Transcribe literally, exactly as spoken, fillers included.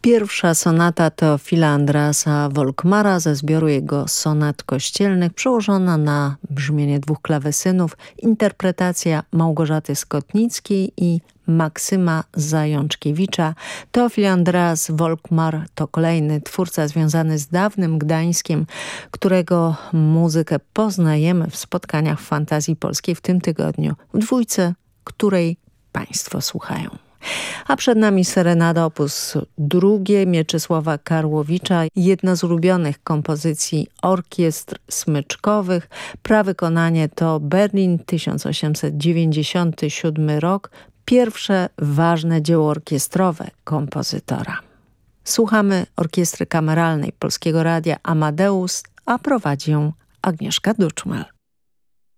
Pierwsza sonata Teofila Andreasa Volkmara ze zbioru jego sonat kościelnych, przełożona na brzmienie dwóch klawesynów, interpretacja Małgorzaty Skotnickiej i Maksyma Zajączkiewicza. Teofil Andreas Volkmar to kolejny twórca związany z dawnym Gdańskiem, którego muzykę poznajemy w spotkaniach w Fantazji Polskiej w tym tygodniu, w dwójce, której Państwo słuchają. A przed nami serenada opus drugie Mieczysława Karłowicza, jedna z ulubionych kompozycji orkiestr smyczkowych. Prawykonanie to Berlin, tysiąc osiemset dziewięćdziesiąty siódmy rok, pierwsze ważne dzieło orkiestrowe kompozytora. Słuchamy orkiestry kameralnej Polskiego Radia Amadeus, a prowadzi ją Agnieszka Duczmal.